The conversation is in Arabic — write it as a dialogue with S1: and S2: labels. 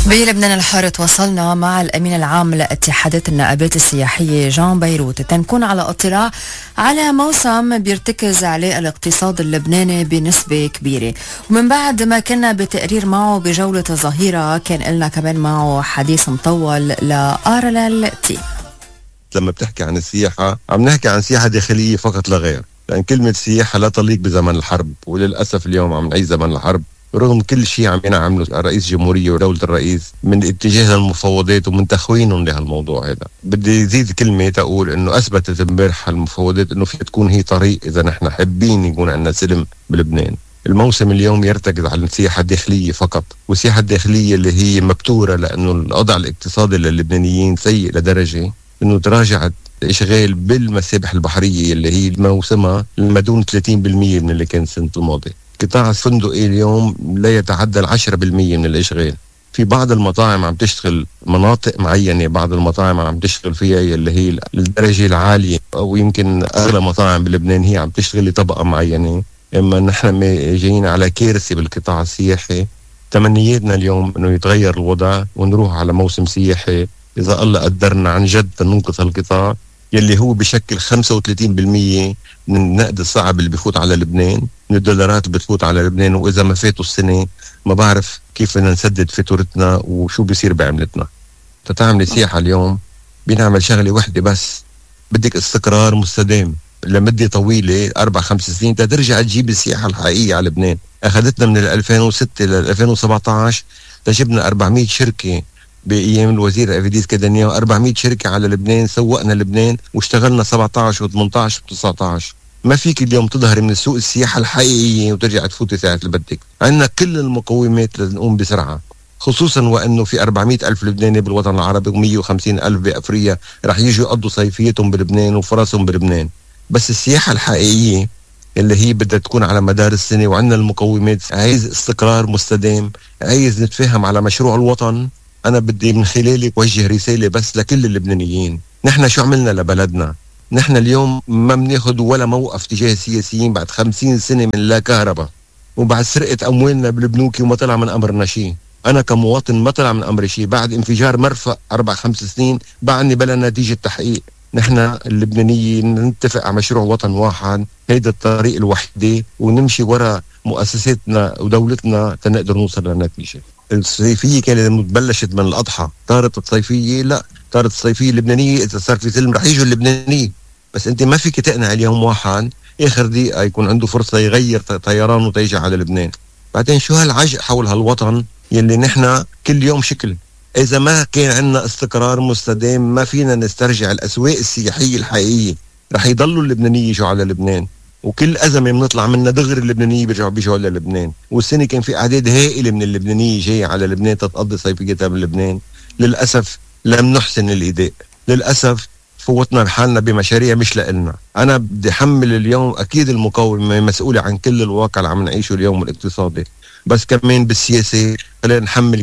S1: بلبنان الحر تواصلنا مع الأمين العام لاتحادات النقابات السياحية جان بيروت تنكون على اطلاع على موسم بيرتكز عليه الاقتصاد اللبناني بنسبة كبيرة. ومن بعد ما كنا بتقرير معه بجولة الظهيرة كان لنا كمان معه حديث مطول لآرلال تي.
S2: لما بتحكي عن السياحة عم نحكي عن سياحة داخلية فقط لا غير، لأن كلمة سياحة لا تليق بزمن الحرب، وللأسف اليوم عم نعيش زمن الحرب رغم كل شيء عم ينعمله رئيس جمهورية ودولة الرئيس من اتجاه المفاوضات ومن تخوينهم لهالموضوع هذا. بدي زيد كلمة تقول انه اثبتت امبارح المفاوضات انه في تكون هي طريق اذا نحن حابين يكون عندنا سلم بلبنان. الموسم اليوم يرتكز على السياحة الداخلية فقط، والسياحة الداخلية اللي هي مبتورة لانه الوضع الاقتصادي للبنانيين سيء لدرجة انه تراجعت الاشغال بالمسابح البحرية اللي هي موسمها لمدون 30% من اللي كان السنة الماضية. القطاع الفندقي اليوم لا يتعدى 10% من الاشغال. في بعض المطاعم عم تشتغل مناطق معينة، بعض المطاعم عم تشتغل فيها اللي هي الدرجة العالية، او يمكن اغلى مطاعم بلبنان هي عم تشتغل لطبقة معينة. اما نحن جايين على كارثة بالقطاع السياحي. تمنياتنا اليوم انه يتغير الوضع ونروح على موسم سياحي اذا الله قدرنا عن جد ننقذ القطاع يلي هو بشكل 35% من النقد الصعب اللي بيفوت على لبنان، من الدولارات بتفوت على لبنان. واذا ما فاتوا السنة ما بعرف كيف بدنا نسدد فاتورتنا وشو بيصير بعملتنا. تتعمل سياحة اليوم بنعمل شغلة وحدة بس، بدك استقرار مستدام لمدة طويلة 4-5 سنين ترجع تجيب السياحة الحقيقية على لبنان. أخذتنا من 2006 ل 2017 تجبنا 400 شركة بأيام الوزير أفيديس كدنيا، 400 شركة على لبنان، سوقنا لبنان واشتغلنا 17 و18 و19. ما فيك اليوم تظهر من السوق السياحة الحقيقية وترجع تفوتي ساعة اللي بدك. عندنا كل المقومات لنقوم بسرعة، خصوصا وأنه في 400 ألف لبناني بالوطن العربي و150 ألف بأفريقيا رح يجوا يقضوا صيفيتهم بلبنان وفرصهم بلبنان. بس السياحة الحقيقية اللي هي بدها تكون على مدار السنة وعندنا المقومات، عايز استقرار مستدام، عايز نتفاهم على مشروع الوطن. أنا بدي من خلالك وجه رسالة بس لكل اللبنانيين. نحن شو عملنا لبلدنا؟ نحن اليوم ما بناخد ولا موقف تجاه السياسيين بعد 50 سنة من لا كهرباء، وبعد سرقة أموالنا بالبنوك وما طلع من أمرنا شيء. أنا كمواطن ما طلع من أمري شيء. بعد انفجار مرفأ 4-5 سنين بعدني بلا نتيجة تحقيق. نحن اللبنانيين نتفق على مشروع وطن واحد، هيدا الطريق الوحيدة، ونمشي وراء مؤسساتنا ودولتنا تنقدر نوصل لنتيجة. الصيفية كانت بلشت من الأضحى، طارت الصيفية لا، طارت الصيفية اللبنانية. إذا صار في سلم رح يجوا اللبنانيين، بس أنت ما فيك تقنع اليوم واحد آخر دقيقة يكون عنده فرصة يغير طيرانه وتيجي على لبنان. بعدين شو هالعجق حول هالوطن يلي نحن كل يوم شكل. إذا ما كان عندنا استقرار مستدام ما فينا نسترجع الأسواق السياحية الحقيقية. رح يضلوا اللبنانيين يجوا على لبنان، وكل أزمة بنطلع منها دغري اللبنانيين بيجوا على لبنان. والسنة كان في أعداد هائلة من اللبنانيين جاي على لبنان تتقضي صيفيتها بلبنان. للأسف لم نحسن الإداء، للأسف فوتنا لحالنا بمشاريع مش لإلنا. أنا بدي أحمل اليوم أكيد المقاومة مسؤولة عن كل الواقع اللي عم نعيشه اليوم الاقتصادي، بس كمان بالسياسة خلينا نحمل